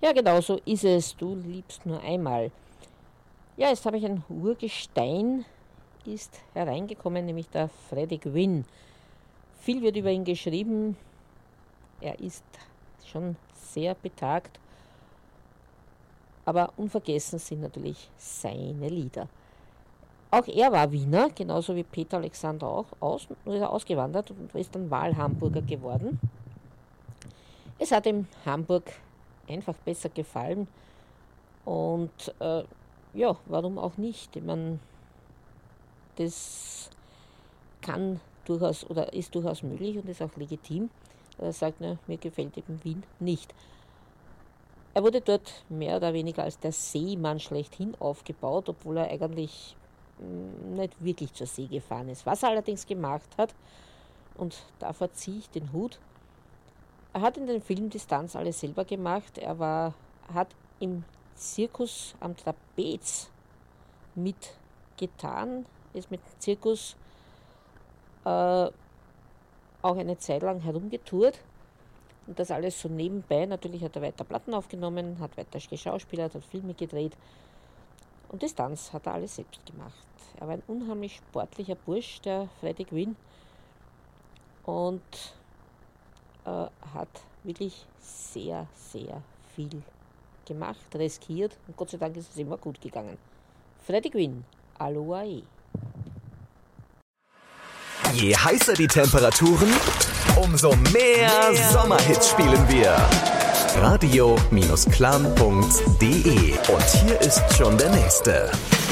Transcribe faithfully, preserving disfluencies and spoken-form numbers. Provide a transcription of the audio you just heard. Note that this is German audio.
Ja, genau so ist es. Du liebst nur einmal. Ja, jetzt habe ich ein Urgestein ist hereingekommen, nämlich der Freddie Quinn. Viel wird über ihn geschrieben. Er ist schon sehr betagt. Aber unvergessen sind natürlich seine Lieder. Auch er war Wiener, genauso wie Peter Alexander auch, aus, nur ist er ausgewandert und ist dann Wahlhamburger geworden. Es hat ihm Hamburg einfach besser gefallen und äh, ja, warum auch nicht? Ich meine, das kann durchaus oder ist durchaus möglich und ist auch legitim. Er sagt, na, mir gefällt eben Wien nicht. Er wurde dort mehr oder weniger als der Seemann schlechthin aufgebaut, obwohl er eigentlich nicht wirklich zur See gefahren ist. Was er allerdings gemacht hat, und davor ziehe ich den Hut, er hat in den Film Distanz alles selber gemacht. Er war, hat im Zirkus am Trapez mitgetan, ist mit dem Zirkus äh, auch eine Zeit lang herumgetourt. Und das alles so nebenbei. Natürlich hat er weiter Platten aufgenommen, hat weiter geschauspielert, hat Filme gedreht. Und Distanz hat er alles selbst gemacht. Er war ein unheimlich sportlicher Bursch, der Freddie Quinn. Und äh, hat wirklich sehr, sehr viel gemacht, riskiert. Und Gott sei Dank ist es immer gut gegangen. Freddie Quinn, Aloha. Je heißer die Temperaturen, umso mehr Sommerhits spielen wir. radio Bindestrich clan punkt de. Und hier ist schon der nächste.